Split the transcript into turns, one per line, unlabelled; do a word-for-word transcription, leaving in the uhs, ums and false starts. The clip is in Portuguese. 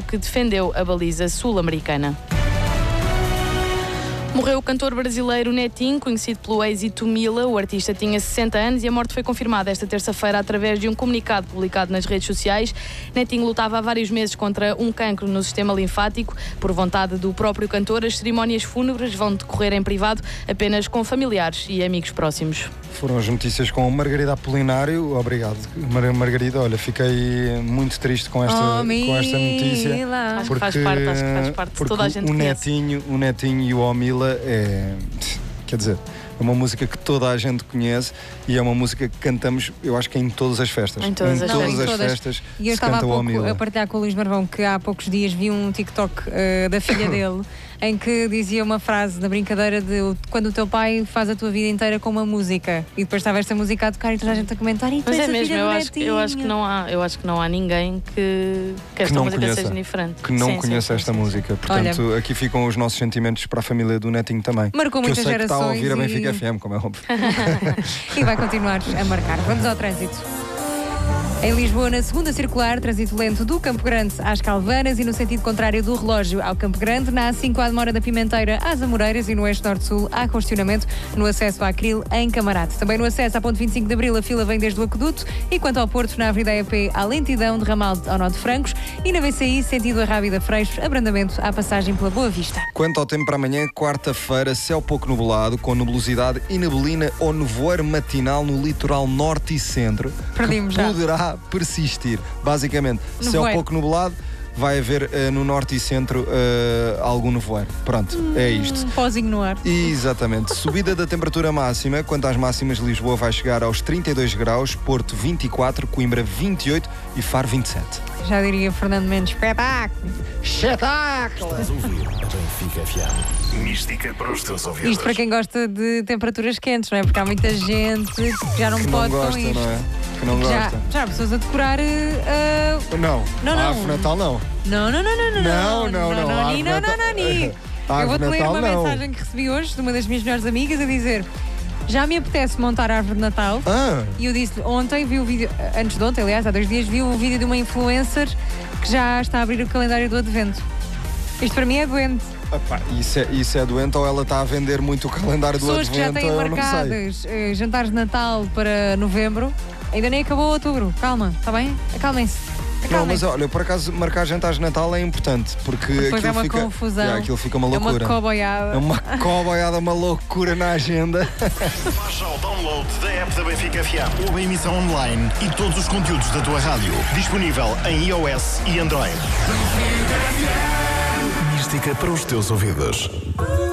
que defendeu a baliza sul-americana. Morreu o cantor brasileiro Netinho, conhecido pelo êxito Mila. O artista tinha sessenta anos e a morte foi confirmada esta terça-feira através de um comunicado publicado nas redes sociais. Netinho lutava há vários meses contra um cancro no sistema linfático. Por vontade do próprio cantor, as cerimónias fúnebres vão decorrer em privado, apenas com familiares e amigos próximos.
Foram as notícias com Margarida Apolinário. Obrigado, Mar- Margarida. Olha, fiquei muito triste com esta,
Oh,
com esta notícia.
Mila.
Acho que faz parte, acho que faz parte de
porque
toda a gente
o
conhece.
netinho, o Netinho e o Oh Mila é, quer dizer, é uma música que toda a gente conhece e é uma música que cantamos, eu acho que em todas as festas.
Em todas as
Não,
todas
em
as
todas.
festas
E eu
se
estava há
canta o Oh
pouco
Mila.
a partilhar com o Luís Marvão que há poucos dias vi um TikTok uh, da filha dele em que dizia uma frase na brincadeira de quando o teu pai faz a tua vida inteira com uma música e depois estava esta música a tocar e toda a gente a comentar e tu
Mas
és
é
a
mesmo,
filha
eu
do
acho, que- eu acho que
Netinho.
não há, eu acho que não há ninguém que, que esta
não
música
conheça,
seja diferente.
que não
Sim, sim,
conheça
sim,
esta
sim, sim.
música. Portanto, aqui ficam os nossos sentimentos para a família do Netinho também.
Marcou
que
muitas
eu sei que está a
gerações
ouvir a
e-
Benfica F M, como é óbvio.
E vai continuar a marcar. Vamos ao trânsito. Em Lisboa, na segunda circular, trânsito lento do Campo Grande às Calvanas e no sentido contrário do Relógio ao Campo Grande. Na A cinco, à Demora da Pimenteira às Amoreiras e no Eixo Norte-Sul há congestionamento no acesso à Acril em Camarate. Também no acesso à Ponte vinte e cinco de Abril a fila vem desde o Aqueduto e quanto ao Porto, na Avenida E P há lentidão de ramal ao Nó de Francos e na V C I, sentido a Rábida Freixo, abrandamento à passagem pela Boa Vista.
Quanto ao tempo para amanhã, quarta-feira, céu pouco nublado, com nebulosidade e neblina ou nevoeiro matinal no litoral norte e centro,
Perdimos
que
já.
poderá persistir. Basicamente, céu
Nevoeiro.
pouco nublado, vai haver eh, no norte e centro eh, algum nevoeiro. Pronto, é isto.
Um pozinho no ar.
Exatamente. Subida da temperatura máxima. Quanto às máximas, Lisboa vai chegar aos trinta e dois graus, Porto vinte e quatro, Coimbra vinte e oito e Faro vinte e sete.
Já diria Fernando Mendes, espetáculo.
Espetáculo!
Estás a ouvir a Benfica F M. Mística para os teus ouvidos.
Isto para quem gosta de temperaturas quentes, não é? Porque há muita gente que já não
Que
pode
não
com
gosta,
isto.
não é? Que não
Já,
gosta.
já há pessoas a decorar. Uh,
Não.
Não,
A
não.
árvore de Natal não.
não, não, não, não, não.
Não, não, não.
Não,
A
não,
árvore
não,
de
não,
Natal-
não, não.
A
Eu vou-te
árvore de
ler
Natal,
uma
não.
mensagem que recebi hoje de uma das minhas melhores amigas a dizer: já me apetece montar a árvore de Natal.
Ah,
E eu disse ontem, vi o vídeo, antes de ontem, aliás, há dois dias, vi o vídeo de uma influencer que já está a abrir o calendário do Advento. Isto para mim é doente.
opá, isso, é, isso é doente ou ela está a vender muito o calendário do
Pessoas que já
Advento,
têm
eu não sei.
marcadas eh, jantares de Natal para novembro, ainda nem acabou outubro. Calma, está bem? Acalmem-se.
Não, mas
Acalmem-se.
olha, por acaso marcar jantares de Natal é importante, porque
Depois
aquilo
é uma
fica,
confusão.
Yeah, aquilo fica uma
É
loucura.
uma coboiada.
É uma coboiada, uma loucura na agenda.
Faz já o download da app da Benfica F M. Ouve a emissão online e todos os conteúdos da tua rádio. Disponível em iOS e Android. Mística para os teus ouvidos.